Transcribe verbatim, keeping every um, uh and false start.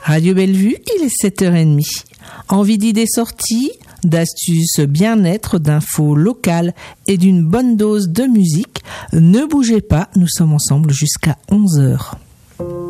Radio Bellevue, il est sept heures trente. Envie d'idées sorties, d'astuces bien-être, d'infos locales et d'une bonne dose de musique? Ne bougez pas, nous sommes ensemble jusqu'à onze heures.